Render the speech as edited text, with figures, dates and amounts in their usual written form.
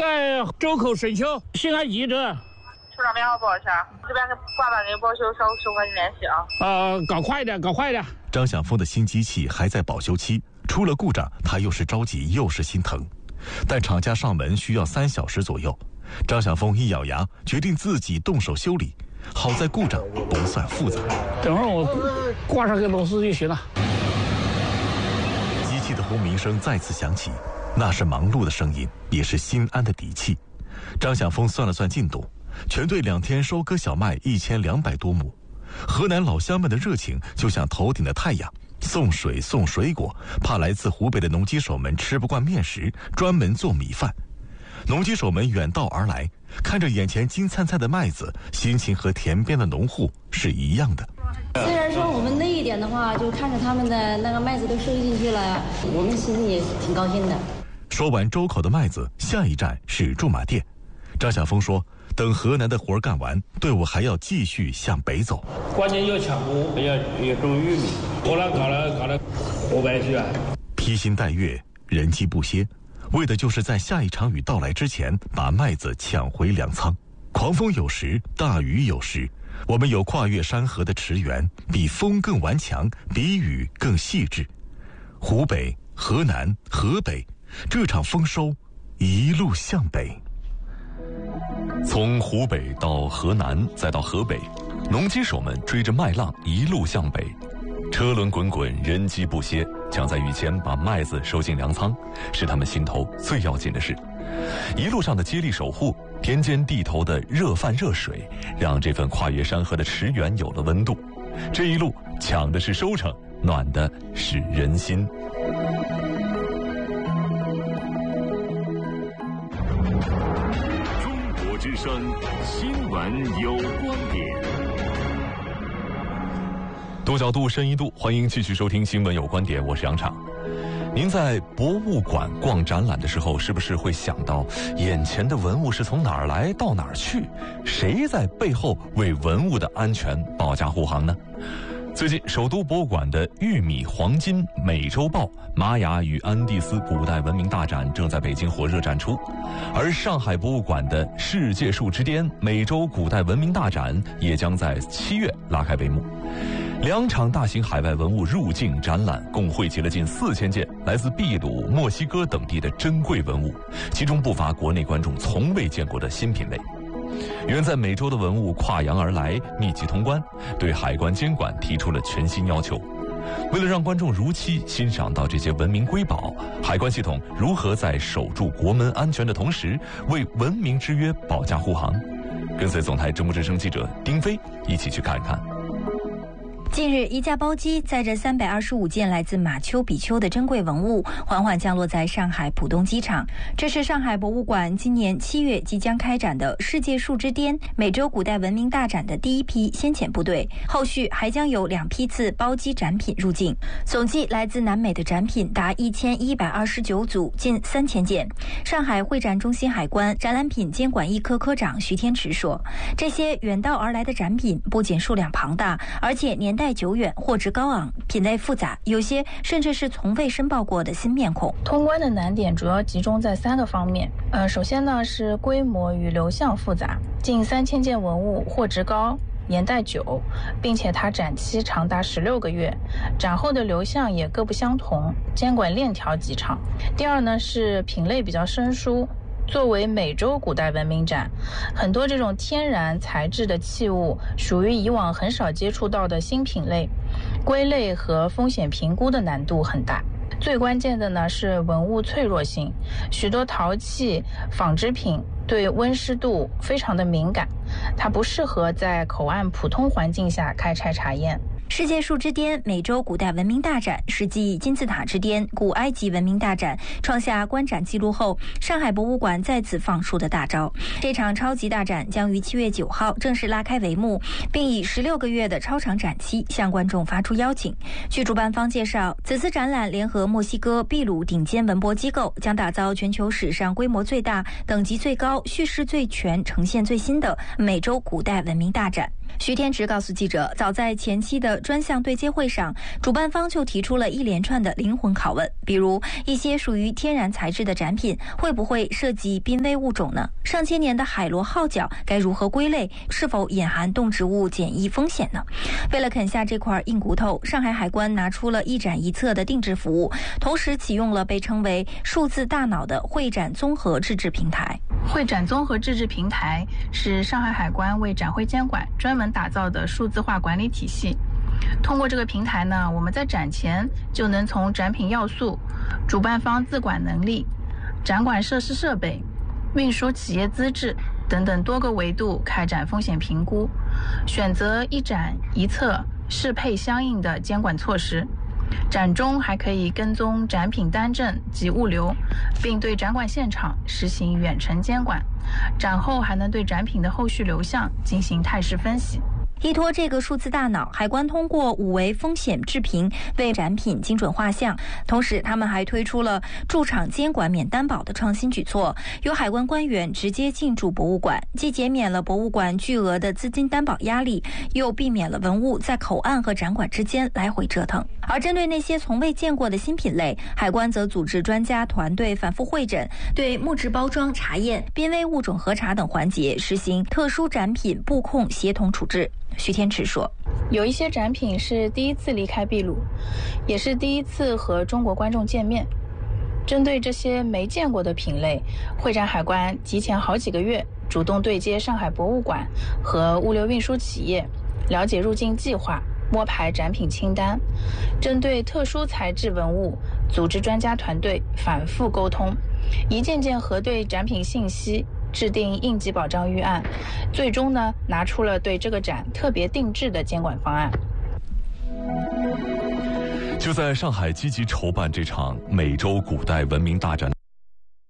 在周口神桥新安记者。 出张编号报一下，这边挂单给报修，稍后和你联系啊。 搞快点，搞快点。 张晓峰的新机器还在保修期，出了故障，他又是着急又是心疼。但厂家上门需要3小时左右，张晓峰一咬牙，决定自己动手修理。好在故障不算复杂， 等会儿我挂上个螺丝就行了。 机器的轰鸣声再次响起，那是忙碌的声音，也是心安的底气。张晓峰算了算进度，全队2天收割小麦1200多亩。河南老乡们的热情就像头顶的太阳，送水送水果，怕来自湖北的农机手们吃不惯面食，专门做米饭。农机手们远道而来，看着眼前金灿灿的麦子，心情和田边的农户是一样的。 虽然说我们累一点的话，就看着他们的那个麦子都收进去了，我们心里也挺高兴的。 说完周口的麦子，下一站是驻马店。张晓峰说，等河南的活干完，队伍还要继续向北走。 关键要抢湖，要种玉米，搞了湖北去啊！ 披星戴月，人机不歇，为的就是在下一场雨到来之前，把麦子抢回粮仓。狂风有时，大雨有时，我们有跨越山河的驰援，比风更顽强，比雨更细致。湖北、河南、河北，这场丰收一路向北。 从湖北到河南，再到河北，农机手们追着麦浪一路向北，车轮滚滚，人机不歇，抢在雨前把麦子收进粮仓，是他们心头最要紧的事。一路上的接力守护，田间地头的热饭热水，让这份跨越山河的驰援有了温度。这一路抢的是收成，暖的是人心。 之声新闻有观点， 多角度深一度，欢迎继续收听新闻有观点，我是杨畅。您在博物馆逛展览的时候，是不是会想到眼前的文物是从哪儿来到哪儿去？谁在背后为文物的安全保驾护航呢？最近，首都博物馆的玉米黄金美洲豹玛雅与安第斯古代文明大展正在北京火热展出，而上海博物馆的世界树之巅美洲古代文明大展也将在7月拉开帷幕。2场大型海外文物入境展览共汇集了近4000件来自秘鲁、墨西哥等地的珍贵文物，其中不乏国内观众从未见过的新品类。远在美洲的文物跨洋而来，密集通关，对海关监管提出了全新要求。为了让观众如期欣赏到这些文明瑰宝，海关系统如何在守住国门安全的同时，为文明之约保驾护航？跟随总台中国之声记者丁飞一起去看一看。 近日，一架包机载着325件来自马丘比丘的珍贵文物，缓缓降落在上海浦东机场。这是上海博物馆今年7月即将开展的世界树之巅美洲古代文明大展的第一批先遣部队，后续还将有2批次包机展品入境。总计来自南美的展品达1129组，近3000件。上海会展中心海关展览品监管一科科长徐天池说，这些远道而来的展品不仅数量庞大，而且年代久远，货值高昂，品类复杂，有些甚至是从未申报过的新面孔。 通关的难点主要集中在3个方面。首先呢是规模与流向复杂，近3000件文物，货值高，年代久，并且它展期长达16个月，展后的流向也各不相同，监管链条极长。第二呢是品类比较生疏。作为美洲古代文明展，很多这种天然材质的器物属于以往很少接触到的新品类，归类和风险评估的难度很大。最关键的呢是文物脆弱性，许多陶器、纺织品对温湿度非常的敏感，它不适合在口岸普通环境下开拆查验。 世界树之巅美洲古代文明大展是继金字塔之巅古埃及文明大展创下观展记录后，上海博物馆再次放出的大招。这场超级大展将于7月9号正式拉开帷幕，并以16个月的超长展期向观众发出邀请。据主办方介绍，此次展览联合墨西哥、秘鲁顶尖文博机构，将打造全球史上规模最大、等级最高、叙事最全、呈现最新的美洲古代文明大展。 徐天池告诉记者，早在前期的专项对接会上，主办方就提出了一连串的灵魂拷问，比如一些属于天然材质的展品会不会涉及濒危物种呢？上千年的海螺号角该如何归类？是否隐含动植物检疫风险呢？为了啃下这块硬骨头，上海海关拿出了一展一策的定制服务，同时启用了被称为数字大脑的会展综合自制平台。 会展综合自制平台是上海海关为展会监管专门打造的数字化管理体系。通过这个平台呢，我们在展前就能从展品要素、主办方自管能力、展馆设施设备、运输企业资质等等多个维度开展风险评估，选择一展一策适配相应的监管措施。展中还可以跟踪展品单证及物流，并对展馆现场实行远程监管。展后还能对展品的后续流向进行态势分析。 依托这个数字大脑，海关通过5维风险制评为展品精准画像。同时，他们还推出了驻场监管免担保的创新举措，由海关官员直接进驻博物馆，既减免了博物馆巨额的资金担保压力，又避免了文物在口岸和展馆之间来回折腾。而针对那些从未见过的新品类，海关则组织专家团队反复会诊，对木质包装查验、濒危物种核查等环节实行特殊展品布控协同处置。徐天池说， 有一些展品是第一次离开秘鲁，也是第一次和中国观众见面。针对这些没见过的品类，会展海关提前好几个月主动对接上海博物馆和物流运输企业，了解入境计划，摸排展品清单，针对特殊材质文物组织专家团队反复沟通，一件件核对展品信息，制定应急保障预案，最终呢拿出了对这个展特别定制的监管方案。 就在上海积极筹办这场美洲古代文明大展